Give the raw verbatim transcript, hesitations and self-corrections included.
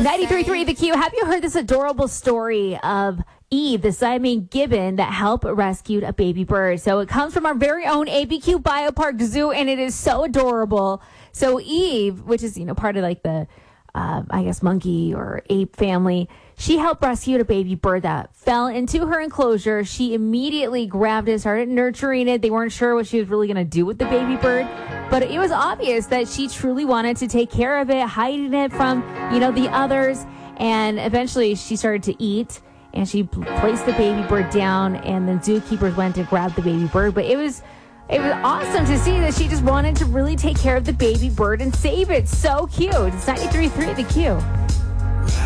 ninety-three point three The Q. Have you heard this adorable story of Eve, the Siamese gibbon that helped rescue a baby bird? So it comes from our very own A B Q Biopark Zoo, and it is so adorable. So Eve, which is, you know, part of like the, uh, I guess, monkey or ape family, she helped rescue a baby bird that fell into her enclosure. She immediately grabbed it, started nurturing it. They weren't sure what she was really going to do with the baby bird, but it was obvious that she truly wanted to take care of it, hiding it from, you know, the others. And eventually she started to eat, and she placed the baby bird down, and then zookeepers went to grab the baby bird. But it was it was awesome to see that she just wanted to really take care of the baby bird and save it. So cute. It's ninety-three point three The Q.